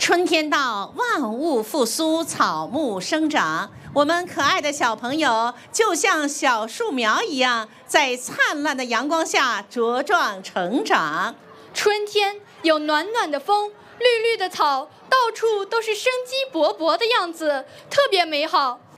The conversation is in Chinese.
春天到，万物复苏，草木生长。我们可爱的小朋友就像小树苗一样，在灿烂的阳光下茁壮成长。 春天有暖暖的风，绿绿的草，到处都是生机勃勃的样子，特别美好。